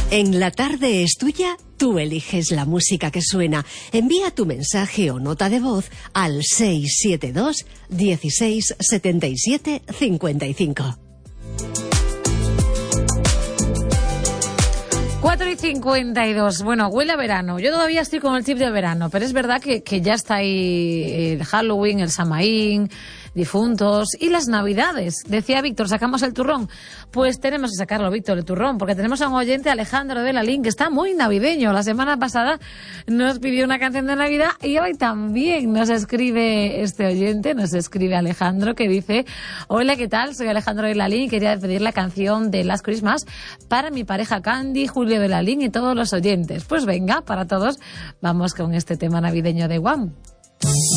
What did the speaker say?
En La Tarde es Tuya, tú eliges la música que suena. Envía tu mensaje o nota de voz al 672 16 77 55. 4:52. Bueno, huele a verano. Yo todavía estoy con el chip de verano, pero es verdad que ya está ahí el Halloween, el Samaín, difuntos y las Navidades. Decía Víctor, ¿sacamos el turrón? Pues tenemos que sacarlo, Víctor, el turrón, porque tenemos a un oyente, Alejandro de Lalín, que está muy navideño. La semana pasada nos pidió una canción de Navidad y hoy también nos escribe este oyente, nos escribe Alejandro, que dice: hola, ¿qué tal? Soy Alejandro de Lalín y quería pedir la canción de Last Christmas para mi pareja Candy, Julio de Lalín y todos los oyentes. Pues venga, para todos, vamos con este tema navideño de Wham!